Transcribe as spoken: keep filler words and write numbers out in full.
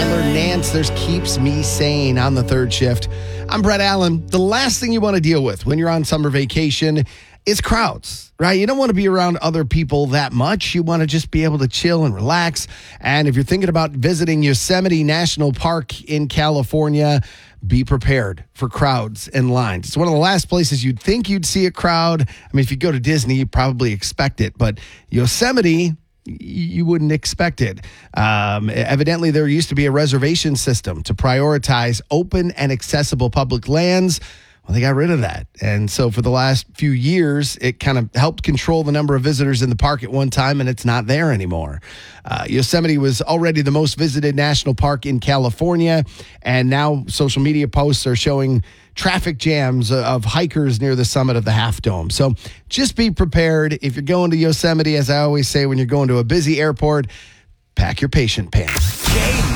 Tyler Nance. There's Keeps Me Sane on the third shift. I'm Brett Allen. The last thing you want to deal with when you're on summer vacation is crowds, right? You don't want to be around other people that much. You want to just be able to chill and relax. And if you're thinking about visiting Yosemite National Park in California, be prepared for crowds and lines. It's one of the last places you'd think you'd see a crowd. I mean, if you go to Disney, you probably expect it. But Yosemite, you wouldn't expect it. Um, evidently, there used to be a reservation system to prioritize open and accessible public lands. Well, they got rid of that. And so for the last few years, it kind of helped control the number of visitors in the park at one time, and it's not there anymore. Uh, Yosemite was already the most visited national park in California, and now social media posts are showing traffic jams of hikers near the summit of the Half Dome. So just be prepared. If you're going to Yosemite, as I always say, when you're going to a busy airport, pack your patient pants. Jay